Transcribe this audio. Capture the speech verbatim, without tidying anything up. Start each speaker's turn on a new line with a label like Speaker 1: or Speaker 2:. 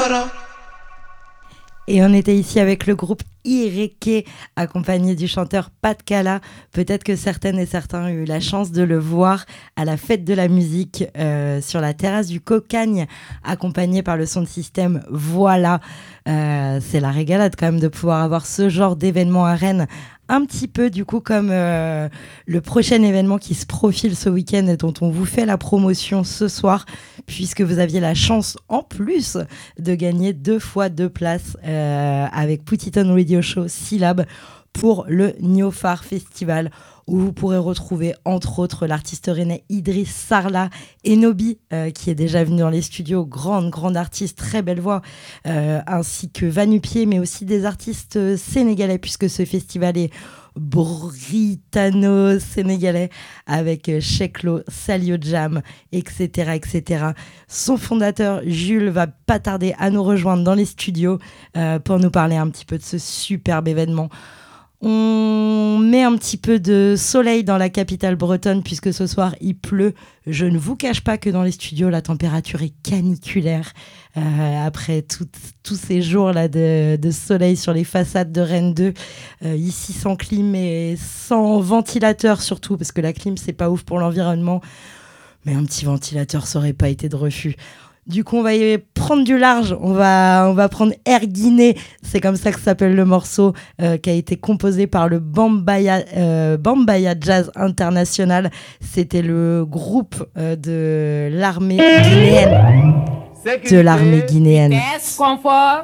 Speaker 1: Et on était ici avec le groupe Ireke, accompagné du chanteur Pat Kala. Peut-être que certaines et certains ont eu la chance de le voir à la fête de la musique euh, sur la terrasse du Cocagne, accompagné par le son de système Voilà. Euh, c'est la régalade quand même de pouvoir avoir ce genre d'événement à Rennes. Un petit peu du coup comme euh, le prochain événement qui se profile ce week-end et dont on vous fait la promotion ce soir, puisque vous aviez la chance en plus de gagner deux fois deux places euh, avec Putiton Radio Show Syllab pour le Niofar Festival, où vous pourrez retrouver entre autres l'artiste rennais Idriss Sarla et Nobi, euh, qui est déjà venu dans les studios, grande, grande artiste, très belle voix, euh, ainsi que Vanupier, mais aussi des artistes sénégalais, puisque ce festival est britano-sénégalais, avec Cheklo, Salio Jam, et cetera, et cetera. Son fondateur, Jules, va pas tarder à nous rejoindre dans les studios euh, pour nous parler un petit peu de ce superbe événement. On met un petit peu de soleil dans la capitale bretonne puisque ce soir il pleut. Je ne vous cache pas que dans les studios la température est caniculaire euh, après tout, tous ces jours-là de, de soleil sur les façades de Rennes deux. Euh, ici sans clim et sans ventilateur surtout parce que la clim c'est pas ouf pour l'environnement. Mais un petit ventilateur ça aurait pas été de refus. Du coup, on va y prendre du large. On va, on va prendre Air Guinée. C'est comme ça que s'appelle le morceau euh, qui a été composé par le Bambaya, euh, Bambaya Jazz International. C'était le groupe euh, de l'armée guinéenne. De l'armée guinéenne.
Speaker 2: Confort.